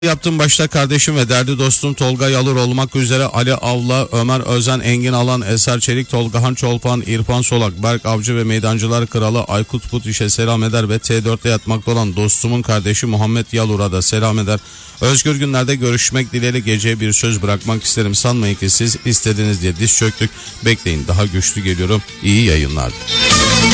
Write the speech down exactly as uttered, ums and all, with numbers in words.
Yaptım başta kardeşim ve derdi dostum Tolga Yalur olmak üzere Ali Avla, Ömer Özen, Engin Alan, Eser Çelik, Tolga Han Çolpan, İrfan Solak, Berk Avcı ve Meydancılar Kralı Aykut Putiş'e selam eder ve T dörtte yatmakta olan dostumun kardeşi Muhammed Yalur'a da selam eder. Özgür günlerde görüşmek dileğiyle geceye bir söz bırakmak isterim. Sanmayın ki siz istediniz diye diz çöktük. Bekleyin, daha güçlü geliyorum. İyi yayınlar.